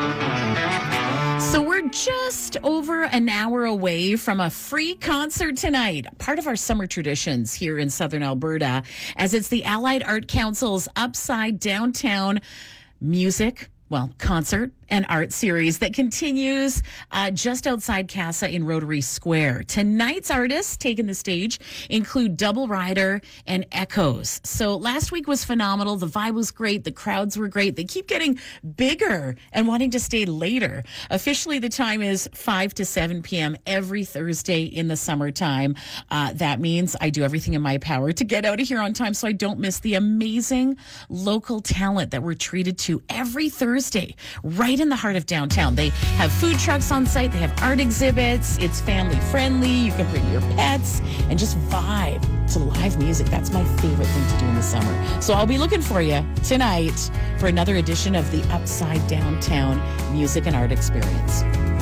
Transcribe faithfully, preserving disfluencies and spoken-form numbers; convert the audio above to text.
So we're just over an hour away from a free concert tonight, part of our summer traditions here in Southern Alberta, as it's the Allied Art Council's Upside Downtown music, well, concert and art series that continues uh, just outside Casa in Rotary Square. Tonight's artists taking the stage include Double Rider and Echoes. So last week was phenomenal. The vibe was great. The crowds were great. They keep getting bigger and wanting to stay later. Officially, the time is five to seven p.m. every Thursday in the summertime. Uh, that means I do everything in my power to get out of here on time so I don't miss the amazing local talent that we're treated to every Thursday, right in the heart of downtown. They have food trucks on site. They have art exhibits. It's family friendly. You can bring your pets and just vibe to live music. That's my favorite thing to do in the summer. So I'll be looking for you tonight for another edition of the Upside Downtown Music and Art Experience.